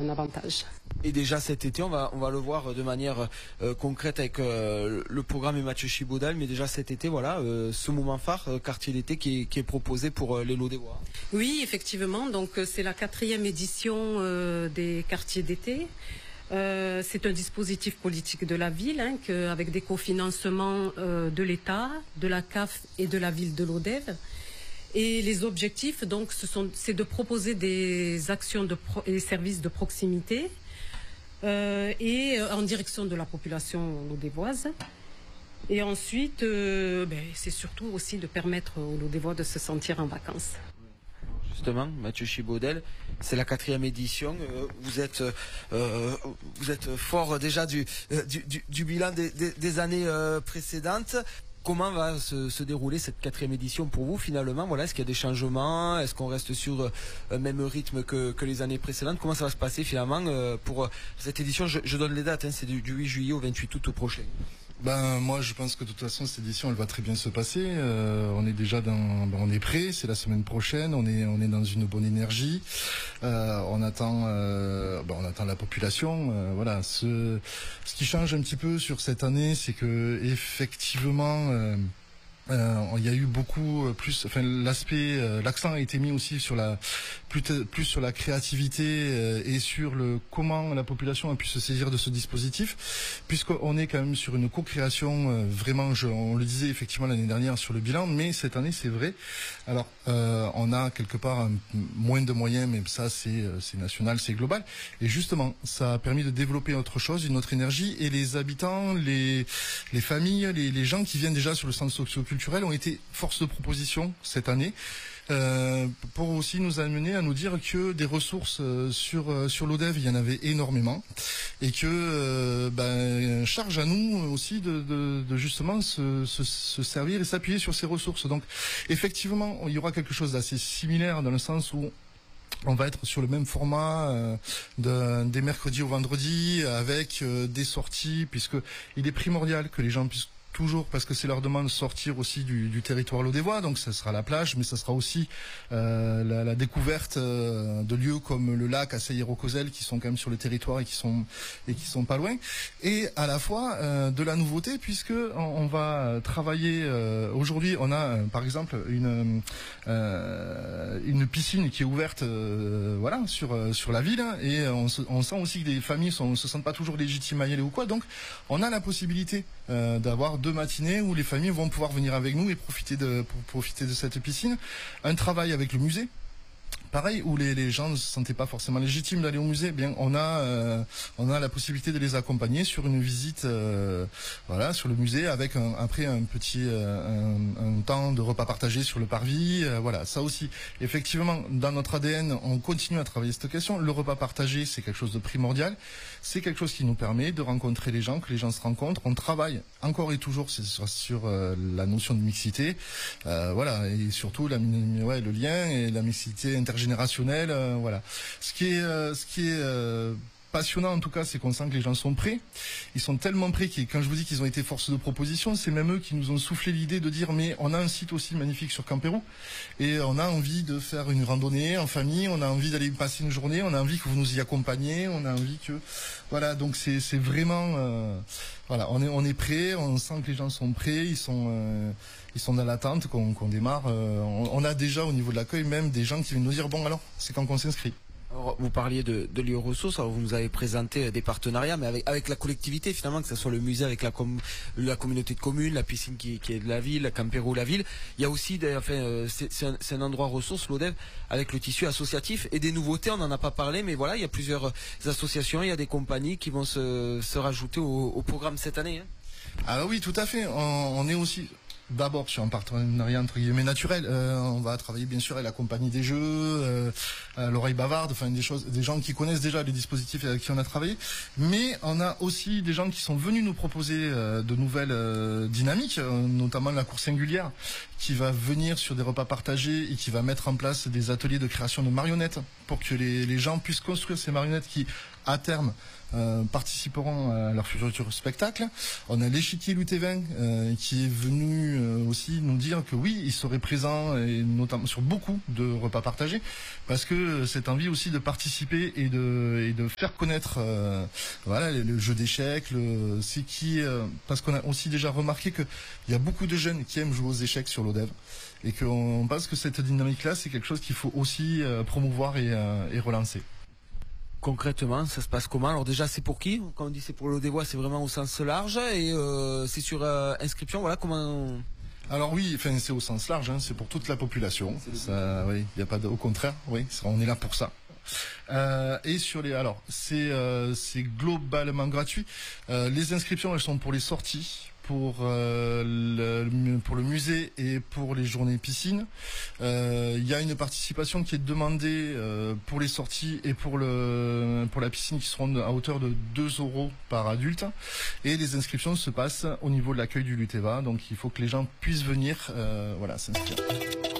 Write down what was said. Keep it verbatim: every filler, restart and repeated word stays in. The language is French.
un avantage. Et déjà cet été, on va, on va le voir de manière euh, concrète avec euh, le programme et Mathieu Chibaudal, mais déjà cet été, voilà, euh, ce moment phare, euh, quartier d'été, qui est, qui est proposé pour euh, les Lodévois. Oui, effectivement, donc c'est la quatrième édition euh, des quartiers d'été. Euh, c'est un dispositif politique de la ville, hein, que, avec des cofinancements euh, de l'État, de la C A F et de la ville de Lodève. Et les objectifs, donc, ce sont, c'est de proposer des actions de pro et services de proximité euh, et euh, en direction de la population lodévoise. Et ensuite, euh, ben, c'est surtout aussi de permettre aux Lodévois de se sentir en vacances. Justement, Mathieu Chibaudel, c'est la quatrième édition. Euh, vous êtes, euh, vous êtes fort déjà du, euh, du, du, du bilan des, des, des années euh, précédentes. Comment va se, se dérouler cette quatrième édition pour vous finalement? Voilà, est-ce qu'il y a des changements? Est-ce qu'on reste sur le même rythme que, que les années précédentes? Comment ça va se passer finalement euh, pour cette édition? je, je donne les dates, hein, c'est du, du huit juillet au vingt-huit août prochain. Ben moi je pense que de toute façon cette édition elle va très bien se passer. Euh, on est déjà dans, ben, on est prêt. C'est la semaine prochaine. On est on est dans une bonne énergie. Euh, on attend euh, ben, on attend la population. Euh, voilà. Ce ce qui change un petit peu sur cette année, c'est que effectivement. Euh, Euh, il y a eu beaucoup plus, enfin l'aspect, euh, l'accent a été mis aussi sur la plus, plus sur la créativité euh, et sur le comment la population a pu se saisir de ce dispositif, puisqu'on est quand même sur une co-création euh, vraiment, je, on le disait effectivement l'année dernière sur le bilan, mais cette année c'est vrai. Alors euh, on a quelque part un, moins de moyens, mais ça c'est c'est national, c'est global, et justement ça a permis de développer autre chose, une autre énergie, et les habitants, les les familles, les, les gens qui viennent déjà sur le centre socio-culturel ont été force de proposition cette année, euh, pour aussi nous amener à nous dire que des ressources euh, sur euh, sur l'Odève il y en avait énormément, et que euh, ben, charge à nous aussi de, de, de justement se, se, se servir et s'appuyer sur ces ressources. Donc effectivement il y aura quelque chose d'assez similaire dans le sens où on va être sur le même format euh, de, des mercredis au vendredi, avec euh, des sorties, puisque il est primordial que les gens puissent toujours, parce que c'est leur demande, de sortir aussi du, du territoire lodévois, donc ça sera la plage, mais ça sera aussi euh, la, la découverte euh, de lieux comme le lac à Seyer-au-Cosel, qui sont quand même sur le territoire et qui sont et qui sont pas loin, et à la fois euh, de la nouveauté, puisque on, on va travailler. Euh, aujourd'hui, on a euh, par exemple une euh, une piscine qui est ouverte, euh, voilà, sur sur la ville, et on, se, on sent aussi que les familles sont, se sentent pas toujours légitimes à y aller ou quoi, donc on a la possibilité euh, d'avoir deux matinées où les familles vont pouvoir venir avec nous et profiter de pour profiter de cette piscine. Un travail avec le musée, pareil, où les, les gens ne se sentaient pas forcément légitimes d'aller au musée, bien on a euh, on a la possibilité de les accompagner sur une visite, euh, voilà, sur le musée, avec un, après un petit euh, un, un temps de repas partagé sur le parvis, euh, voilà, ça aussi. Effectivement, dans notre A D N, on continue à travailler cette question. Le repas partagé, c'est quelque chose de primordial. C'est quelque chose qui nous permet de rencontrer les gens, que les gens se rencontrent. On travaille encore et toujours sur, sur euh, la notion de mixité, euh, voilà, et surtout la, ouais, le lien et la mixité intergénérationnelle, euh, voilà. Ce qui est, euh, ce qui est euh, passionnant en tout cas, c'est qu'on sent que les gens sont prêts. Ils sont tellement prêts que quand je vous dis qu'ils ont été force de proposition, c'est même eux qui nous ont soufflé l'idée de dire mais on a un site aussi magnifique sur Camperou et on a envie de faire une randonnée en famille, on a envie d'aller passer une journée, on a envie que vous nous y accompagniez, on a envie que voilà, donc c'est c'est vraiment euh, voilà, on est on est prêt, on sent que les gens sont prêts, ils sont euh, ils sont dans l'attente qu'on qu'on démarre. Euh, on, on a déjà au niveau de l'accueil même des gens qui viennent nous dire bon alors c'est quand qu'on s'inscrit. Alors, vous parliez de, de lieux ressources, alors vous nous avez présenté des partenariats, mais avec, avec la collectivité finalement, que ce soit le musée avec la, com la communauté de communes, la piscine qui, qui est de la ville, la Camperou, la ville. Il y a aussi, des, enfin, euh, c'est un, un endroit ressource, l'Odève, avec le tissu associatif et des nouveautés, on n'en a pas parlé, mais voilà, il y a plusieurs associations, il y a des compagnies qui vont se, se rajouter au, au programme cette année. Hein. Ah oui, tout à fait, on, on est aussi... D'abord sur un partenariat entre guillemets naturel, euh, on va travailler bien sûr avec la compagnie des jeux, euh, euh, l'oreille bavarde, enfin des choses, des gens qui connaissent déjà les dispositifs avec qui on a travaillé, mais on a aussi des gens qui sont venus nous proposer euh, de nouvelles euh, dynamiques, euh, notamment la cour singulière, qui va venir sur des repas partagés et qui va mettre en place des ateliers de création de marionnettes pour que les, les gens puissent construire ces marionnettes qui à terme euh, participeront à leur futur spectacle. On a l'échiquier Lutévin euh, qui est venu euh, aussi nous dire que oui, il serait présent et notamment sur beaucoup de repas partagés, parce que cette envie aussi de participer et de et de faire connaître euh, voilà le, le jeu d'échecs, le c'est qui euh, parce qu'on a aussi déjà remarqué que il y a beaucoup de jeunes qui aiment jouer aux échecs sur l'Odève et qu'on pense que cette dynamique-là c'est quelque chose qu'il faut aussi euh, promouvoir et, euh, et relancer. Concrètement, ça se passe comment? Alors déjà, c'est pour qui? Quand on dit c'est pour l'Odévois, c'est vraiment au sens large et euh, c'est sur euh, inscription. Voilà comment. Alors oui, enfin c'est au sens large, hein, c'est pour toute la population. Ça, oui, il y a pas de, au contraire, oui, on est là pour ça. Euh, et sur les, alors c'est euh, c'est globalement gratuit. Euh, les inscriptions, elles sont pour les sorties, pour euh, le, pour le musée et pour les journées piscine. Euh, il y a une participation qui est demandée euh, pour les sorties et pour le pour la piscine qui seront à hauteur de deux euros par adulte. Et les inscriptions se passent au niveau de l'accueil du Lutéva, donc il faut que les gens puissent venir, euh, voilà, s'inscrire.